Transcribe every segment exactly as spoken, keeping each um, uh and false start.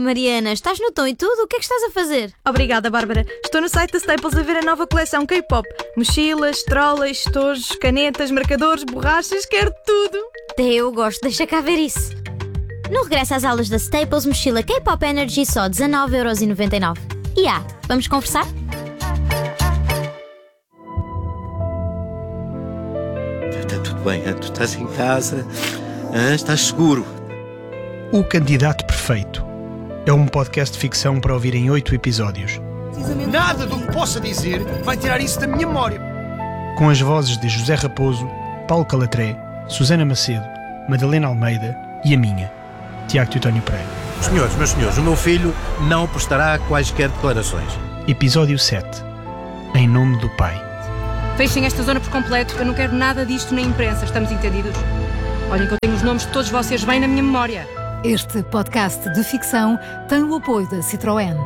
Mariana, estás no tom e tudo? O que é que estás a fazer? Obrigada, Bárbara. Estou no site da Staples a ver a nova coleção K-pop. Mochilas, trolley, estojos, canetas, marcadores, borrachas, quero tudo. Até eu gosto, deixa cá ver isso. No regresso às aulas da Staples, mochila K-pop Energy só dezanove euros e noventa e nove. E ah, vamos conversar? Está tudo bem, tu estás em casa, estás seguro. O Candidato Perfeito é um podcast de ficção para ouvir em oito episódios. Nada do que possa dizer vai tirar isso da minha memória. Com as vozes de José Raposo, Paulo Calatré, Susana Macedo, Madalena Almeida e a minha, Tiago Teutónio Pereira. Senhores, meus senhores, o meu filho não prestará quaisquer declarações. Episódio sete. Em nome do Pai. Fechem esta zona por completo, eu não quero nada disto na imprensa, estamos entendidos? Olhem que eu tenho os nomes de todos vocês bem na minha memória. Este podcast de ficção tem o apoio da Citroën.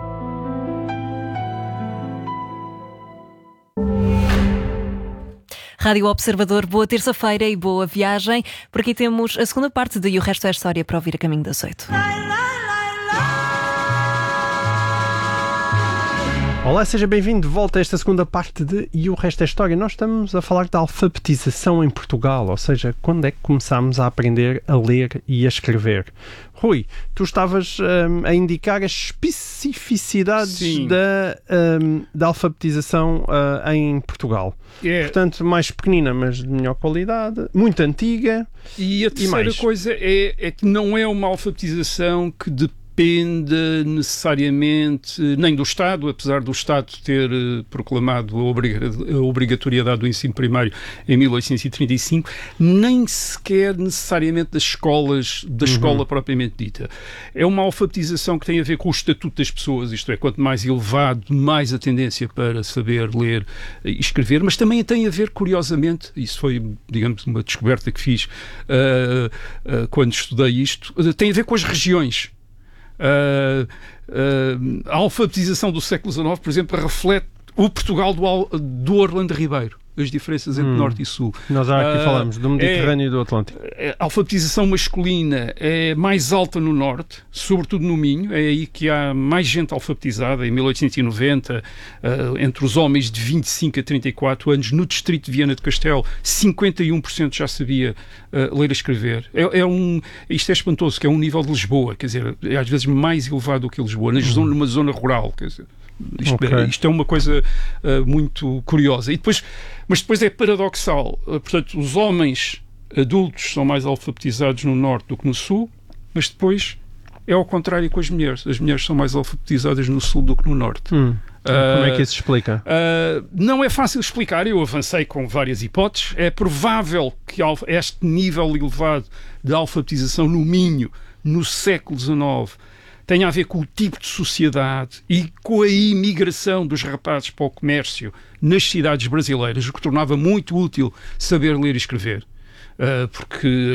Rádio Observador, boa terça-feira e boa viagem. Por aqui temos a segunda parte de E o Resto é História para ouvir a caminho das oito. Olá, seja bem-vindo de volta a esta segunda parte de E o Resto é História. Nós estamos a falar da alfabetização em Portugal, ou seja, quando é que começámos a aprender a ler e a escrever. Rui, tu estavas um, a indicar as especificidades da, um, da alfabetização uh, em Portugal. É. Portanto, mais pequenina, mas de melhor qualidade, muito antiga. E a terceira e coisa é, é que não é uma alfabetização que depende depende necessariamente nem do Estado, apesar do Estado ter uh, proclamado a, obriga- a obrigatoriedade do ensino primário em mil oitocentos e trinta e cinco, nem sequer necessariamente das escolas, da uhum. escola propriamente dita. É uma alfabetização que tem a ver com o estatuto das pessoas, isto é, quanto mais elevado, mais a tendência para saber ler e escrever, mas também tem a ver, curiosamente, isso foi, digamos, uma descoberta que fiz uh, uh, quando estudei isto, uh, tem a ver com as regiões. Uh, uh, a alfabetização do século dezenove, por exemplo, reflete o Portugal do, do Orlando Ribeiro, as diferenças entre hum. Norte e Sul. Nós já aqui uh, falamos do Mediterrâneo é, e do Atlântico. A alfabetização masculina é mais alta no Norte, sobretudo no Minho, é aí que há mais gente alfabetizada, em mil oitocentos e noventa, uh, entre os homens de vinte e cinco a trinta e quatro anos, no distrito de Viana do Castelo, cinquenta e um por cento já sabia uh, ler e escrever. É, é um, isto é espantoso, que é um nível de Lisboa, quer dizer, é às vezes mais elevado do que Lisboa, na zona, numa zona rural, quer dizer. Isto, okay. é, isto é uma coisa uh, muito curiosa. E depois, mas depois é paradoxal. Uh, portanto, os homens adultos são mais alfabetizados no Norte do que no Sul, mas depois é ao contrário com as mulheres. As mulheres são mais alfabetizadas no Sul do que no Norte. Hum. Uh, Como é que isso se explica? Uh, não é fácil explicar. Eu avancei com várias hipóteses. É provável que este nível elevado de alfabetização no Minho, no século dezenove, tem a ver com o tipo de sociedade e com a imigração dos rapazes para o comércio nas cidades brasileiras, o que tornava muito útil saber ler e escrever. Uh, porque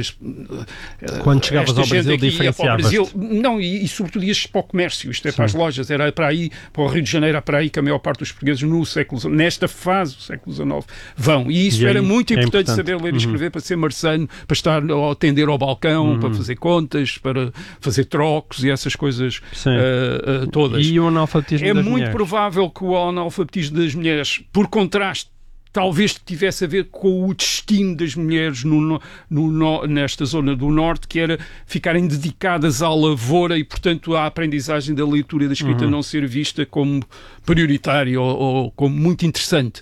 uh, quando chegavas ao Brasil diferenciavas-te. Não, e, e sobretudo ias para o comércio, isto é, Sim. para as lojas, era para aí, para o Rio de Janeiro, era para aí que a maior parte dos portugueses no século, nesta fase do século dezenove vão, e isso e era muito é importante, importante saber ler e escrever, uhum. para ser marçano, para estar a atender ao balcão, uhum. para fazer contas, para fazer trocos e essas coisas uh, uh, todas. E o analfabetismo é das muito mulheres? Provável que o analfabetismo das mulheres, por contraste, talvez tivesse a ver com o destino das mulheres no, no, no, nesta zona do Norte, que era ficarem dedicadas à lavoura e, portanto, a aprendizagem da leitura e da escrita uhum. não ser vista como prioritária ou, ou como muito interessante.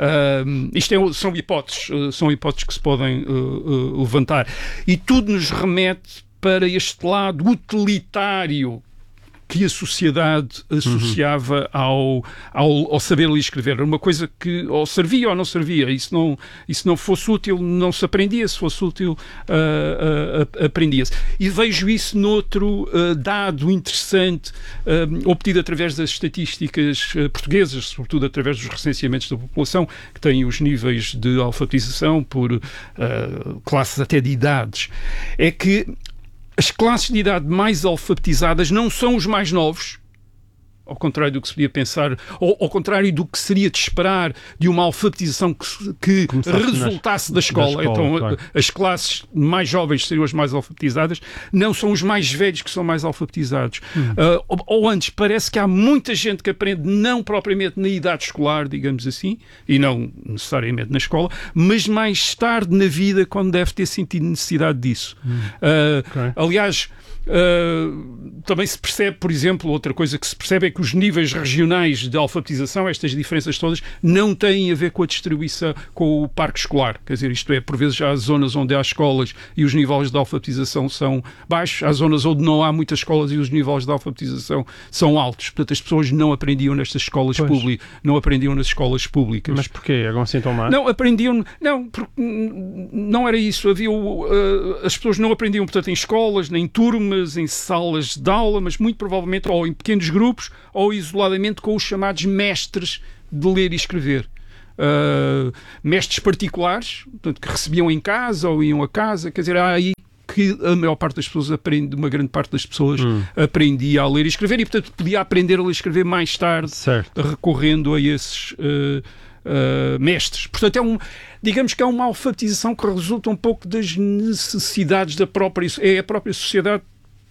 Uh, isto é, são hipóteses, uh, são hipóteses que se podem uh, uh, levantar. E tudo nos remete para este lado utilitário que a sociedade associava uhum. ao, ao, ao saber ler e escrever. Era uma coisa que ou servia ou não servia. E se não, e se não fosse útil, não se aprendia. Se fosse útil, uh, uh, aprendia-se. E vejo isso noutro uh, dado interessante, uh, obtido através das estatísticas uh, portuguesas, sobretudo através dos recenseamentos da população, que têm os níveis de alfabetização por uh, classes até de idades. É que as classes de idade mais alfabetizadas não são os mais novos, ao contrário do que se podia pensar, ou ao contrário do que seria de esperar de uma alfabetização que, que resultasse da escola. Da escola então, claro. As classes mais jovens seriam as mais alfabetizadas, não são os mais velhos que são mais alfabetizados. Hum. Uh, ou, ou antes, parece que há muita gente que aprende não propriamente na idade escolar, digamos assim, e não necessariamente na escola, mas mais tarde na vida, quando deve ter sentido necessidade disso. Hum. Uh, okay. Aliás, Uh, também se percebe, por exemplo, outra coisa que se percebe é que os níveis regionais de alfabetização, estas diferenças todas, não têm a ver com a distribuição, com o parque escolar. Quer dizer, isto é, por vezes já há zonas onde há escolas e os níveis de alfabetização são baixos, há zonas onde não há muitas escolas e os níveis de alfabetização são altos. Portanto, as pessoas não aprendiam nestas escolas públicas, não aprendiam nas escolas públicas. Mas porquê? Eram assim tão más? Não, aprendiam, não, porque não era isso. Havia, uh, as pessoas não aprendiam, portanto, em escolas, nem em turmas, em salas de aula, mas muito provavelmente ou em pequenos grupos ou isoladamente com os chamados mestres de ler e escrever. Uh, mestres particulares, portanto, que recebiam em casa ou iam a casa, quer dizer, há aí que a maior parte das pessoas aprende, uma grande parte das pessoas hum. aprendia a ler e escrever e, portanto, podia aprender a ler e escrever mais tarde, certo. recorrendo a esses uh, uh, mestres. Portanto, é um, digamos que é uma alfabetização que resulta um pouco das necessidades da própria, é a própria sociedade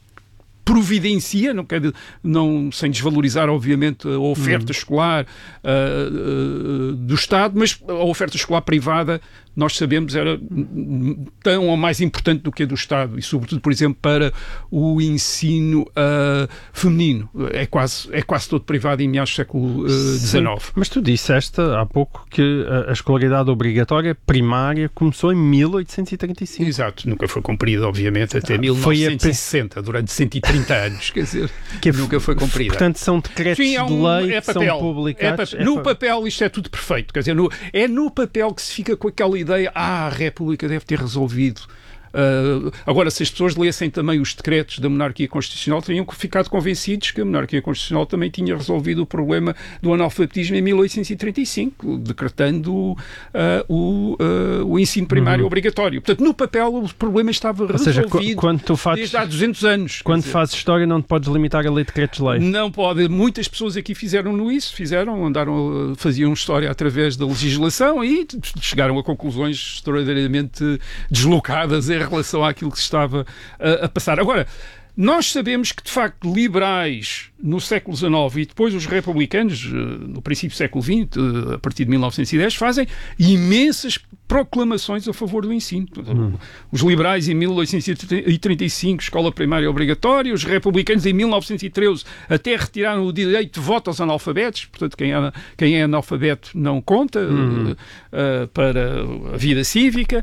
providencia, não quer, não, sem desvalorizar, obviamente, a oferta uhum. escolar uh, uh, do Estado, mas a oferta escolar privada, nós sabemos, era tão ou mais importante do que a do Estado, e sobretudo, por exemplo, para o ensino uh, feminino. É quase, é quase todo privado em meados do século dezenove. Uh, mas tu disseste há pouco que a escolaridade obrigatória primária começou em mil oitocentos e trinta e cinco. Exato, nunca foi cumprida, obviamente, até ah, mil novecentos e sessenta, durante cento e trinta anos, quer dizer, que nunca foi cumprida. Portanto, são decretos Sim, é um, de lei é que são publicados. É, é no papel isto é tudo perfeito, quer dizer, no, é no papel que se fica com aquela ideia, ah, a República deve ter resolvido. Uh, agora, se as pessoas lessem também os decretos da monarquia constitucional, teriam ficado convencidos que a monarquia constitucional também tinha resolvido o problema do analfabetismo em mil oitocentos e trinta e cinco, decretando uh, o, uh, o ensino primário uhum. obrigatório. Portanto, no papel o problema estava Ou resolvido seja, quando tu fazes, desde há duzentos anos. Quando fazes história não te podes limitar a ler decretos de lei. Não pode. Muitas pessoas aqui fizeram isso, fizeram, andaram, faziam história através da legislação e chegaram a conclusões extraordinariamente deslocadas em relação àquilo que se estava a, a passar. Agora, nós sabemos que, de facto, liberais no século dezenove e depois os republicanos, no princípio do século vinte, a partir de mil novecentos e dez, fazem imensas proclamações a favor do ensino. Hum. Os liberais em mil oitocentos e trinta e cinco, escola primária obrigatória, os republicanos em mil novecentos e treze até retiraram o direito de voto aos analfabetos, portanto quem é, quem é analfabeto não conta hum. uh, uh, para a vida cívica.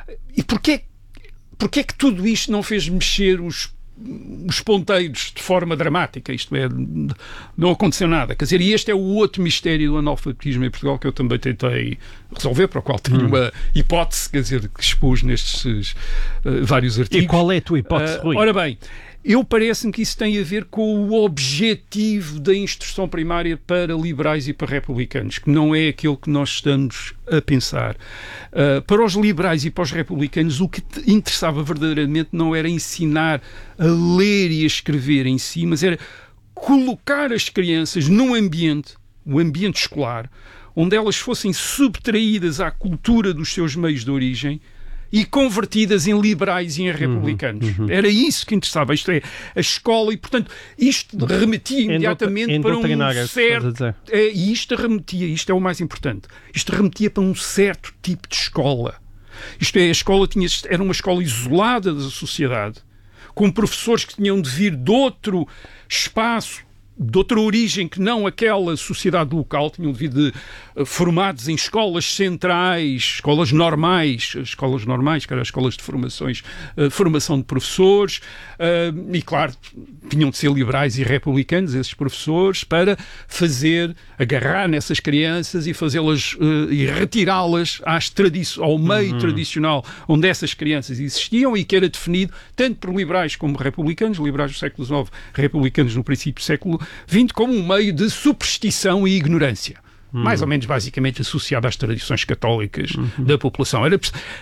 E porquê Porquê é que tudo isto não fez mexer os, os ponteiros de forma dramática? Isto é, não aconteceu nada. Quer dizer, e este é o outro mistério do analfabetismo em Portugal que eu também tentei resolver, para o qual tenho hum. uma hipótese, quer dizer, que expus nestes uh, vários artigos. E qual é a tua hipótese, Rui? Uh, ora bem, eu parece-me que isso tem a ver com o objetivo da instrução primária para liberais e para republicanos, que não é aquele que nós estamos a pensar. Uh, para os liberais e para os republicanos, o que interessava verdadeiramente não era ensinar a ler e a escrever em si, mas era colocar as crianças num ambiente, o ambiente escolar, onde elas fossem subtraídas à cultura dos seus meios de origem e convertidas em liberais e em republicanos. Uhum, uhum. Era isso que interessava. Isto é, a escola, e portanto, isto remetia imediatamente em para um certo... É, e isto remetia, isto é o mais importante, isto remetia para um certo tipo de escola. Isto é, a escola tinha, era uma escola isolada da sociedade, com professores que tinham de vir de outro espaço, de outra origem que não aquela sociedade local, tinham devido uh, formados em escolas centrais, escolas normais, escolas normais, que eram escolas de formações, uh, formação de professores, uh, e claro, tinham de ser liberais e republicanos, esses professores, para fazer, agarrar nessas crianças e fazê-las, uh, e retirá-las às tradi- ao meio uhum. tradicional onde essas crianças existiam e que era definido tanto por liberais como republicanos, liberais do século dezenove, republicanos no princípio do século vinte, como um meio de superstição e ignorância. Uhum. Mais ou menos, basicamente, associada às tradições católicas uhum. da população. Era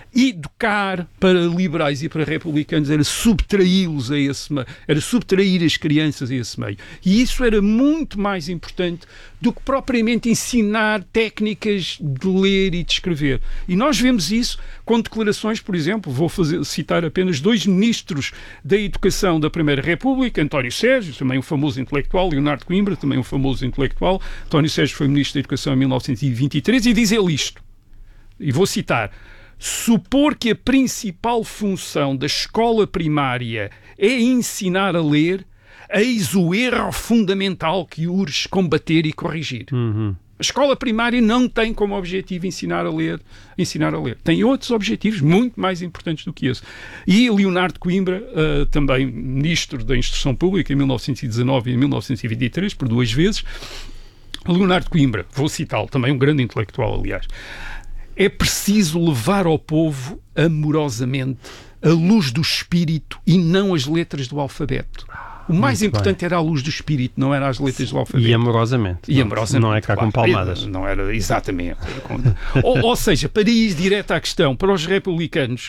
educar para liberais e para republicanos, era subtraí-los a esse meio, era subtrair as crianças a esse meio. E isso era muito mais importante do que propriamente ensinar técnicas de ler e de escrever. E nós vemos isso com declarações, por exemplo, vou fazer, citar apenas dois ministros da Educação da Primeira República, António Sérgio, também um famoso intelectual, Leonardo Coimbra, também um famoso intelectual. António Sérgio foi ministro da Educação em mil novecentos e vinte e três e diz ele isto, e vou citar: supor que a principal função da escola primária é ensinar a ler, eis o erro fundamental que urge combater e corrigir. Uhum. A escola primária não tem como objetivo ensinar a ler, ensinar a ler. Tem outros objetivos muito mais importantes do que esse. E Leonardo Coimbra, uh, também ministro da Instrução Pública em mil novecentos e dezanove e em mil novecentos e vinte e três, por duas vezes, Leonardo Coimbra, vou citá-lo, também um grande intelectual, aliás: é preciso levar ao povo amorosamente a luz do espírito e não as letras do alfabeto. O mais Muito importante bem. Era a luz do espírito, não era as letras do alfabeto. E amorosamente. E amorosamente. Não é cá claro, com palmadas. Não era, exatamente. ou, ou seja, para ir direto à questão, para os republicanos,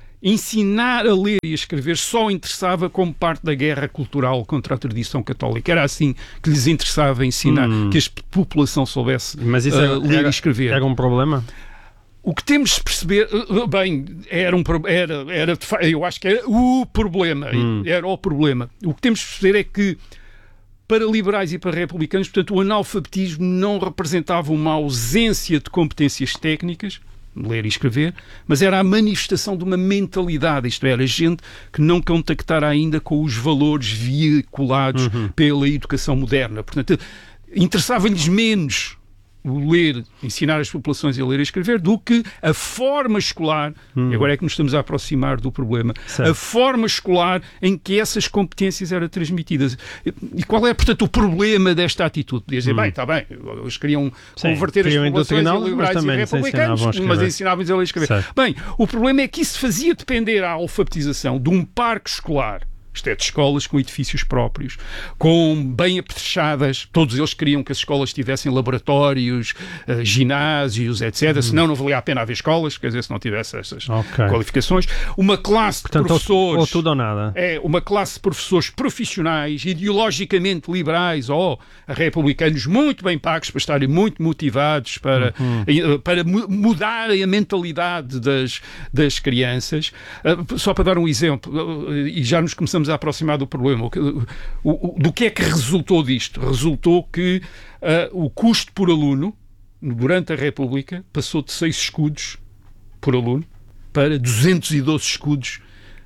ensinar a ler e a escrever só interessava como parte da guerra cultural contra a tradição católica. Era assim que lhes interessava ensinar, hum. que a população soubesse Mas isso era, uh, ler era, e escrever. Era um problema? O que temos de perceber, bem, era um era, era, eu acho que era o problema, hum. era o problema. O que temos de perceber é que, para liberais e para republicanos, portanto, o analfabetismo não representava uma ausência de competências técnicas, ler e escrever, mas era a manifestação de uma mentalidade, isto era, gente que não contactara ainda com os valores veiculados uhum. pela educação moderna. Portanto, interessava-lhes menos o ler, ensinar as populações a ler e escrever, do que a forma escolar, hum. e agora é que nos estamos a aproximar do problema, certo. A forma escolar em que essas competências eram transmitidas. E qual é, portanto, o problema desta atitude? Podia dizer, hum. bem, está bem, eles queriam sim, converter as populações em liberais e republicanos, mas ensinavam-lhes a ler e escrever. Certo. Bem, o problema é que isso fazia depender a alfabetização de um parque escolar, isto é, de escolas com edifícios próprios, com bem apetrechadas, todos eles queriam que as escolas tivessem laboratórios, uh, ginásios, etcétera. Hum. Senão não valia a pena haver escolas, quer dizer, se não tivesse essas okay. qualificações. Uma classe Portanto, de professores... Ou tudo ou nada. É, uma classe de professores profissionais, ideologicamente liberais ou republicanos muito bem pagos para estarem muito motivados para, uhum. para mudarem a mentalidade das, das crianças. Uh, só para dar um exemplo, uh, e já nos começamos a aproximar do problema. O, o, do que é que resultou disto? Resultou que uh, o custo por aluno, durante a República, passou de seis escudos por aluno para duzentos e doze escudos.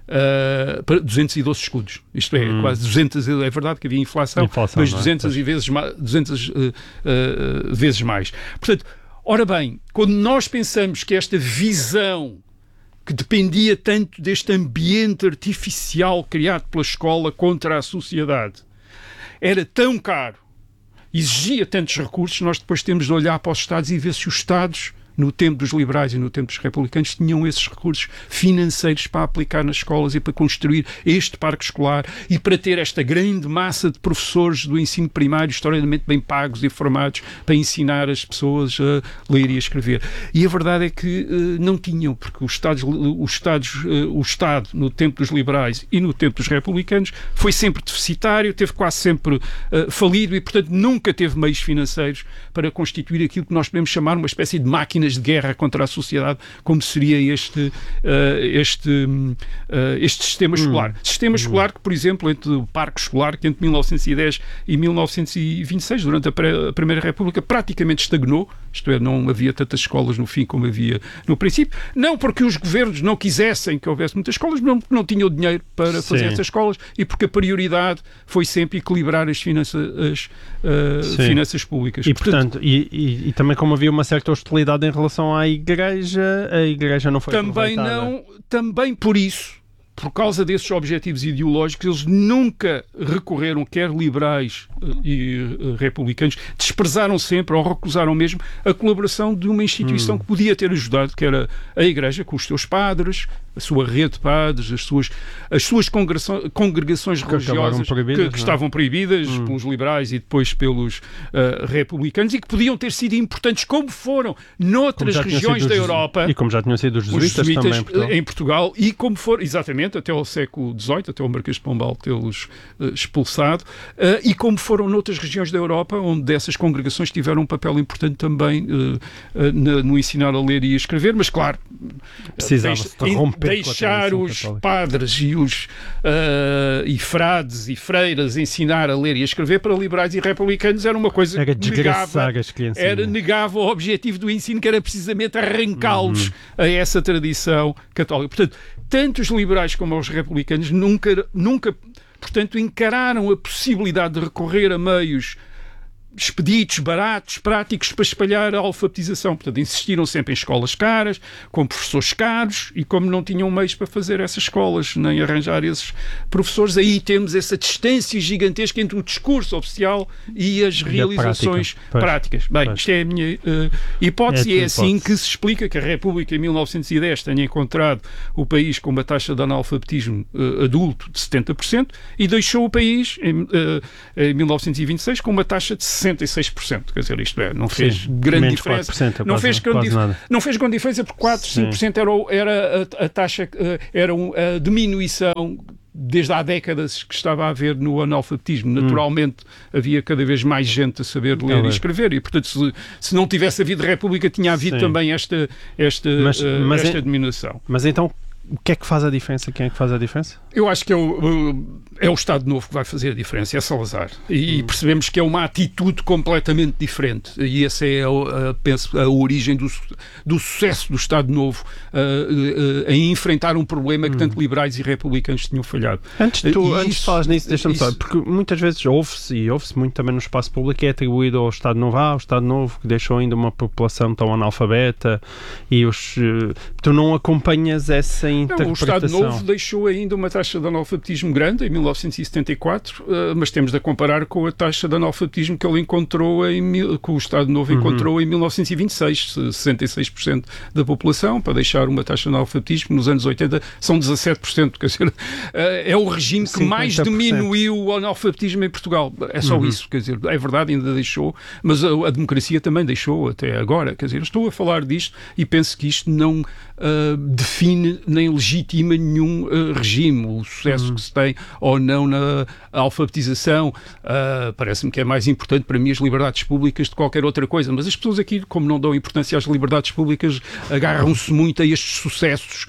Uh, para duzentos e doze escudos. Isto é, hum. quase duzentas. É verdade que havia inflação, inflação mas duzentas, é? e vezes, duzentas uh, uh, vezes mais. Portanto, ora bem, quando nós pensamos que esta visão que dependia tanto deste ambiente artificial criado pela escola contra a sociedade, era tão caro, exigia tantos recursos, nós depois temos de olhar para os Estados e ver se os Estados, no tempo dos liberais e no tempo dos republicanos, tinham esses recursos financeiros para aplicar nas escolas e para construir este parque escolar e para ter esta grande massa de professores do ensino primário historicamente bem pagos e formados para ensinar as pessoas a ler e a escrever. E a verdade é que uh, não tinham, porque os Estados, os Estados, uh, o Estado, no tempo dos liberais e no tempo dos republicanos, foi sempre deficitário, teve quase sempre uh, falido e, portanto, nunca teve meios financeiros para constituir aquilo que nós podemos chamar uma espécie de máquina de guerra contra a sociedade, como seria este, uh, este, uh, este sistema escolar. Hum. Sistema escolar que, por exemplo, entre o parque escolar, que entre mil novecentos e dez e mil novecentos e vinte e seis, durante a, pré, a Primeira República, praticamente estagnou, isto é, não havia tantas escolas no fim como havia no princípio, não porque os governos não quisessem que houvesse muitas escolas, não porque não tinham dinheiro para fazer essas escolas e porque a prioridade foi sempre equilibrar as finanças, as, uh, finanças públicas. E, portanto, portanto e, e, e também como havia uma certa hostilidade em relação à Igreja, a Igreja não foi também não, também por isso, por causa desses objetivos ideológicos, eles nunca recorreram, quer liberais e uh, republicanos, desprezaram sempre ou recusaram mesmo a colaboração de uma instituição hum. que podia ter ajudado, que era a Igreja, com os seus padres, a sua rede de padres, as suas, as suas congregações, congregações religiosas que, que estavam proibidas hum. pelos liberais e depois pelos uh, republicanos e que podiam ter sido importantes, como foram noutras regiões da Europa. E como já tinham sido os jesuítas, os jesuítas também em Portugal. em Portugal. E como foram, exatamente, até ao século dezoito, até o Marquês de Pombal tê-los uh, expulsado. Uh, e como foram noutras regiões da Europa, onde dessas congregações tiveram um papel importante também uh, uh, no, no ensinar a ler e a escrever, mas claro, precisava-se de romper deixar os católica. padres e os uh, e frades e freiras ensinar a ler e a escrever para liberais e republicanos era uma coisa era que negava, as crianças, era negava o objetivo do ensino, que era precisamente arrancá-los uhum. a essa tradição católica. Portanto, tanto os liberais como os republicanos nunca, nunca portanto, encararam a possibilidade de recorrer a meios expeditos, baratos, práticos para espalhar a alfabetização. Portanto, insistiram sempre em escolas caras, com professores caros, e como não tinham meios para fazer essas escolas, nem arranjar esses professores, aí temos essa distância gigantesca entre o discurso oficial e as realizações prática. práticas. Bem, pois. isto é a minha uh, hipótese, é e é assim hipótese. que se explica que a República, em mil novecentos e dez, tenha encontrado o país com uma taxa de analfabetismo uh, adulto de setenta por cento e deixou o país, em, uh, em mil novecentos e vinte e seis, com uma taxa de sessenta e seis por cento. Quer dizer, isto é, não fez Sim, grande diferença. quatro por cento, não, quase, fez grande quase dif- nada. não fez grande diferença porque quatro, cinco por cento era, o- era a, a taxa, uh, era um, a diminuição desde há décadas que estava a haver no analfabetismo. Naturalmente hum. havia cada vez mais gente a saber ler Talvez. e escrever e, portanto, se, se não tivesse havido República, tinha havido Sim. também esta, esta, mas, uh, mas esta é, diminuição. Mas então, o que é que faz a diferença? Quem é que faz a diferença? Eu acho que é o, é o Estado Novo que vai fazer a diferença, é Salazar. E hum. percebemos que é uma atitude completamente diferente. E essa é, a, a, penso, a origem do, do sucesso do Estado Novo uh, uh, em enfrentar um problema que hum. tanto liberais e republicanos tinham falhado. Antes de, tu, uh, antes isso, de falas nisso, deixa-me isso, só, porque muitas vezes ouve-se, e ouve-se muito também no espaço público, é atribuído ao Estado Novo, ah, o Estado Novo que deixou ainda uma população tão analfabeta, e os, uh, tu não acompanhas essa interpretação. Não, o Estado Novo deixou ainda uma taxa de analfabetismo grande em mil novecentos e setenta e quatro, uh, mas temos de a comparar com a taxa de analfabetismo que ele encontrou em mil, que o Estado Novo uhum. encontrou em mil novecentos e vinte e seis, sessenta e seis por cento da população, para deixar uma taxa de analfabetismo. Nos anos oitenta são dezassete por cento, quer dizer, uh, é o regime que mais diminuiu o analfabetismo em Portugal. É só uhum. isso, quer dizer, é verdade, ainda deixou, mas a, a democracia também deixou até agora, quer dizer, estou a falar disto e penso que isto não uh, define nem legitima nenhum uh, regime. O sucesso uhum. que se tem ou não na alfabetização uh, parece-me que é mais importante para mim as liberdades públicas de qualquer outra coisa, mas as pessoas aqui, como não dão importância às liberdades públicas, agarram-se muito a estes sucessos,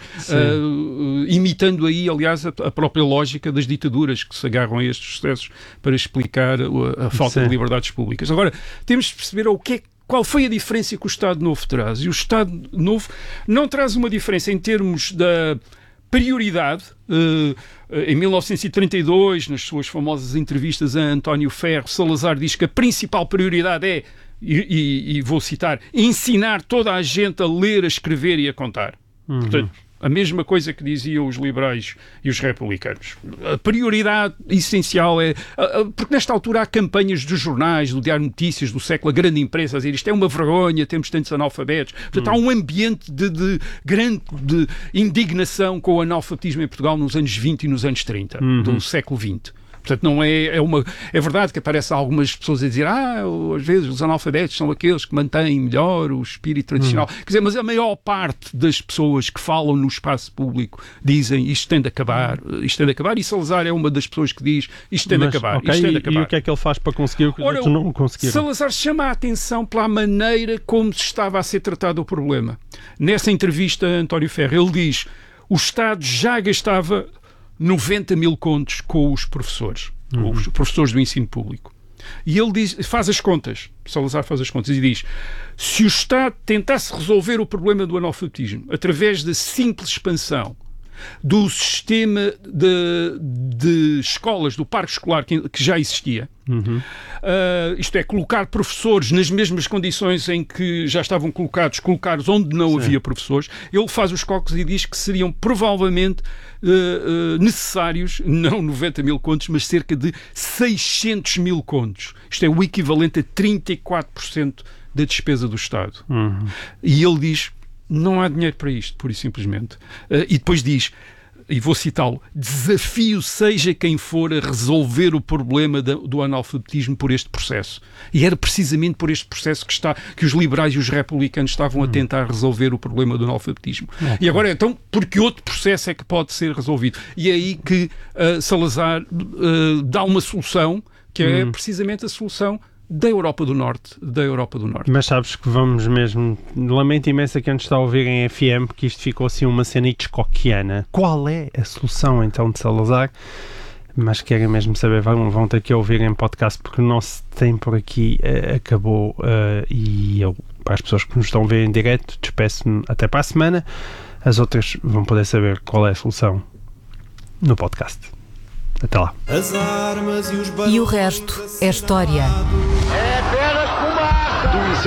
uh, imitando aí, aliás, a, a própria lógica das ditaduras que se agarram a estes sucessos para explicar a, a falta Sim. de liberdades públicas. Agora, temos de perceber o que é qual foi a diferença que o Estado Novo traz. E o Estado Novo não traz uma diferença em termos da prioridade. Uh, em mil novecentos e trinta e dois, nas suas famosas entrevistas a António Ferro, Salazar diz que a principal prioridade é, e, e, e vou citar, ensinar toda a gente a ler, a escrever e a contar. Uhum. Portanto, a mesma coisa que diziam os liberais e os republicanos. A prioridade essencial é... Porque nesta altura há campanhas dos jornais, do Diário de Notícias, do Século, a grande imprensa, a dizer isto é uma vergonha, temos tantos analfabetos. Portanto, hum. há um ambiente de, de grande de indignação com o analfabetismo em Portugal nos anos vinte e nos anos trinta, uhum. do século vinte. Portanto, não é, é uma... É verdade que aparecem algumas pessoas a dizer ah, às vezes os analfabetos são aqueles que mantêm melhor o espírito tradicional. Hum. Quer dizer, mas a maior parte das pessoas que falam no espaço público dizem isto tem de acabar, isto tem de acabar, e Salazar é uma das pessoas que diz isto tem mas, de acabar, okay, isto tem de e, acabar. E o que é que ele faz para conseguir o que os Ora, outros não conseguiram? Salazar chama a atenção pela maneira como se estava a ser tratado o problema. Nessa entrevista a António Ferro, ele diz o Estado já gastava noventa mil contos com os professores, uhum. os professores do ensino público. E ele diz, faz as contas, Salazar faz as contas e diz, se o Estado tentasse resolver o problema do analfabetismo através da simples expansão do sistema de, de escolas, do parque escolar que, que já existia, uhum. uh, isto é, colocar professores nas mesmas condições em que já estavam colocados, colocar onde não Sim. havia professores, ele faz os cálculos e diz que seriam provavelmente uh, uh, necessários, não noventa mil contos, mas cerca de seiscentos mil contos. Isto é o equivalente a trinta e quatro por cento da despesa do Estado. Uhum. E ele diz, Não há dinheiro para isto, pura e simplesmente. Uh, e depois diz, e vou citá-lo, desafio seja quem for a resolver o problema da, do analfabetismo por este processo. E era precisamente por este processo que, está, que os liberais e os republicanos estavam a tentar resolver o problema do analfabetismo. Okay. E agora, então, porque outro processo é que pode ser resolvido? E é aí que uh, Salazar uh, dá uma solução, que é hum. precisamente a solução da Europa do Norte, da Europa do Norte. Mas sabes que vamos mesmo... Lamento imenso a quem nos está a ouvir em F M, porque isto ficou assim uma cena hitchcockiana. Qual é a solução, então, de Salazar? Mas querem mesmo saber, vão, vão ter que ouvir em podcast, porque o nosso tempo por aqui uh, acabou uh, e eu, para as pessoas que nos estão a ver em direto, despeço-me até para a semana. As outras vão poder saber qual é a solução no podcast. Até lá. As armas e os E o resto é história. É apenas fumaça.